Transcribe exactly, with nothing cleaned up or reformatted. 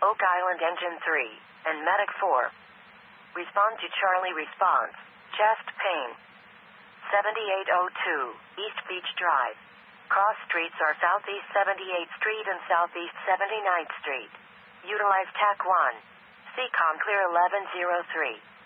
Oak Island Engine three, and Medic four. Respond to Charlie response. Chest pain. seventy-eight oh two, East Beach Drive. Cross streets are Southeast seventy-eighth Street and Southeast seventy-ninth Street. Utilize T A C one. C COM clear eleven oh three.